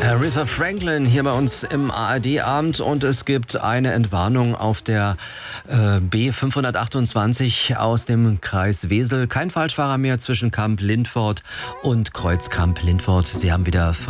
Aretha Franklin hier bei uns im ARD-Abend und es gibt eine Entwarnung auf der B528 aus dem Kreis Wesel. Kein Falschfahrer mehr zwischen Kamp-Lindfort und Kreuz Kamp-Lindfort. Sie haben wieder